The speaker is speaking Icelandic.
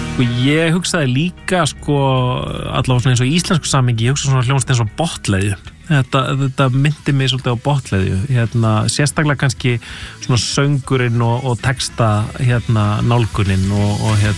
Sko ég hugsaði líka allavega svona eins og í íslensku samhengi, ég hugsaði svona hljómsveit eins og Botleðju. Þetta myndi mig svolítið á Botleðju, sérstaklega kannski svona söngurinn og texta nálgunin og